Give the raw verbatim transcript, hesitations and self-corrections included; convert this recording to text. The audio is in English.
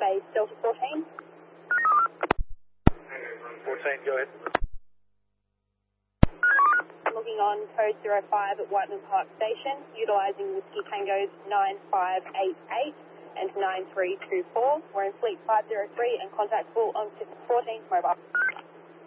base Delta fourteen. fourteen, go ahead. I'm looking on code zero five at Whiteman Park Station, utilising Whiskey Tangos nine five eight eight and nine three two four. We're in Fleet five zero three and contactable on fourteen mobile.